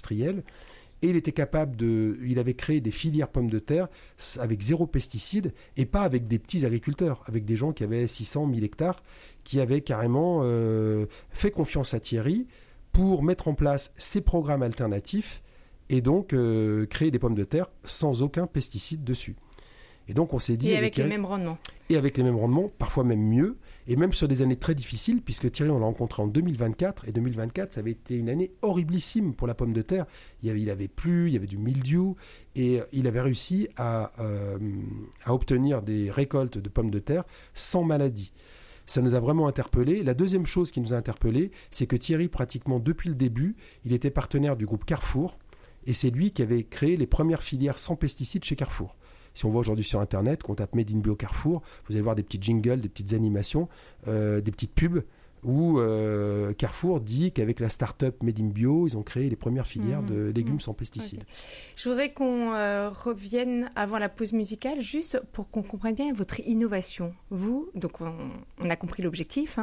industriels. Et il avait créé des filières pommes de terre avec 0 pesticides et pas avec des petits agriculteurs, avec des gens qui avaient 600, 1000 hectares, qui avaient carrément fait confiance à Thierry pour mettre en place ces programmes alternatifs et donc créer des pommes de terre sans aucun pesticide dessus. Et donc on s'est dit... Et avec les mêmes rendements. Et avec les mêmes rendements, parfois même mieux, et même sur des années très difficiles, puisque Thierry, on l'a rencontré en 2024, et 2024, ça avait été une année horriblissime pour la pomme de terre. Il avait plu, il y avait du mildiou, et il avait réussi à obtenir des récoltes de pommes de terre sans maladie. Ça nous a vraiment interpellés. La deuxième chose qui nous a interpellés, c'est que Thierry, pratiquement depuis le début, il était partenaire du groupe Carrefour, et c'est lui qui avait créé les premières filières sans pesticides chez Carrefour. Si on va aujourd'hui sur Internet, qu'on tape Made in Bio Carrefour, vous allez voir des petits jingles, des petites animations, des petites pubs où Carrefour dit qu'avec la start-up Made in Bio, ils ont créé les premières filières de légumes sans pesticides. Okay. Je voudrais qu'on revienne avant la pause musicale, juste pour qu'on comprenne bien votre innovation. Vous, donc on a compris l'objectif,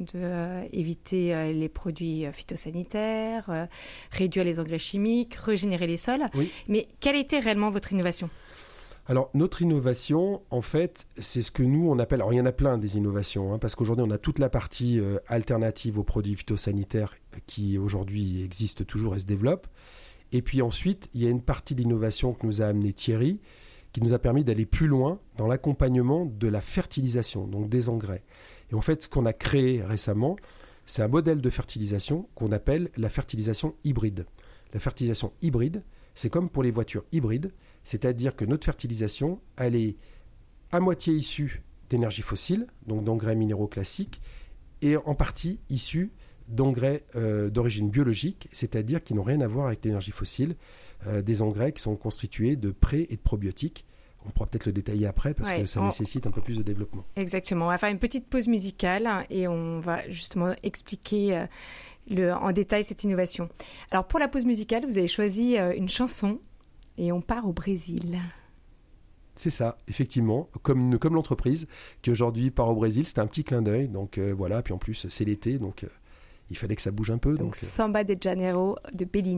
d'éviter les produits phytosanitaires, réduire les engrais chimiques, régénérer les sols. Oui. Mais quelle était réellement votre innovation ? Alors, notre innovation, en fait, c'est ce que nous, on appelle... Alors, il y en a plein des innovations, parce qu'aujourd'hui, on a toute la partie alternative aux produits phytosanitaires qui, aujourd'hui, existe toujours et se développe. Et puis ensuite, il y a une partie de l'innovation que nous a amené Thierry, qui nous a permis d'aller plus loin dans l'accompagnement de la fertilisation, donc des engrais. Et en fait, ce qu'on a créé récemment, c'est un modèle de fertilisation qu'on appelle la fertilisation hybride. La fertilisation hybride, c'est comme pour les voitures hybrides, c'est-à-dire que notre fertilisation, elle est à moitié issue d'énergie fossile, donc d'engrais minéraux classiques, et en partie issue d'engrais d'origine biologique, c'est-à-dire qui n'ont rien à voir avec l'énergie fossile, des engrais qui sont constitués de pré- et de probiotiques. On pourra peut-être le détailler après parce que ça nécessite un peu plus de développement. Exactement. On va faire une petite pause musicale et on va justement expliquer en détail cette innovation. Alors pour la pause musicale, vous avez choisi une chanson et on part au Brésil. C'est ça, effectivement, comme l'entreprise qui aujourd'hui part au Brésil. C'était un petit clin d'œil, donc voilà. Puis en plus, c'est l'été, donc il fallait que ça bouge un peu. Donc Samba de Janeiro de Bellini.